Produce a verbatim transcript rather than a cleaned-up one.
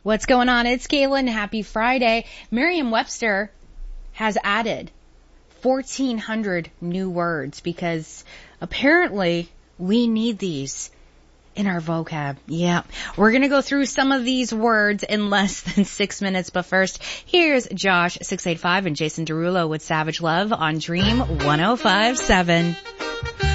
What's going on? It's Kaylin. Happy Friday. Merriam-Webster has added fourteen hundred new words because apparently we need these in our vocab. Yeah. We're going to go through some of these words in less than six minutes. But first, here's Josh six eight five and Jason Derulo with Savage Love on Dream one oh five point seven.